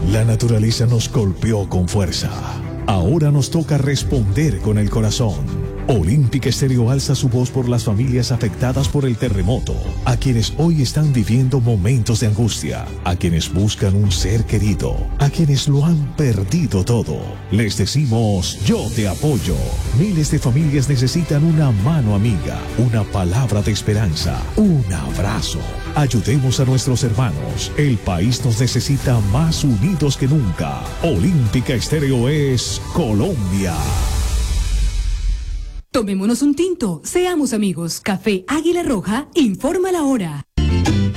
La naturaleza nos golpeó con fuerza. Ahora nos toca responder con el corazón. Olímpica Estéreo alza su voz por las familias afectadas por el terremoto, a quienes hoy están viviendo momentos de angustia, a quienes buscan un ser querido, a quienes lo han perdido todo. Les decimos, yo te apoyo. Miles de familias necesitan una mano amiga, una palabra de esperanza, un abrazo. Ayudemos a nuestros hermanos. El país nos necesita más unidos que nunca. Olímpica Estéreo es Colombia. Tomémonos un tinto, seamos amigos. Café Águila Roja, informa la hora.